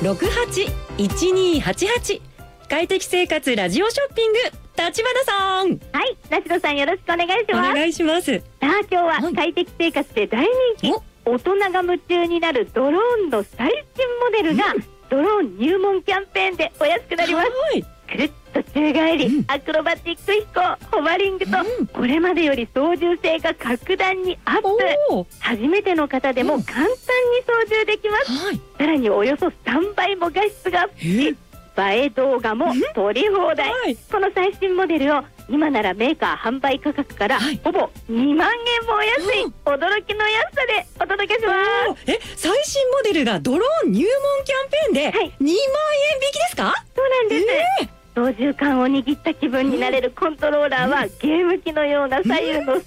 081288快適生活ラジオショッピング、立花さん。 はい、梨野さんよろしくお願いします。 お願いします。 さあ今日は快適生活で大人気、大人が夢中になるドローンの最新モデルが、ドローン入門キャンペーンでお安くなります。くるっと宙返り、アクロバティック飛行、ホバリングと、これまでより操縦性が格段にアップ。初めての方でも簡単に操縦できます。さらにおよそ3倍も画質がアップし、映え動画も撮り放題。この最新モデルを今ならメーカー販売価格からほぼ2万円もお安い驚きの安さでお届けします。 最新モデルがドローン入門キャンペーンで2万円引きですか？ そうなんです。操縦桿を握った気分になれるコントローラーはゲーム機のような左右のス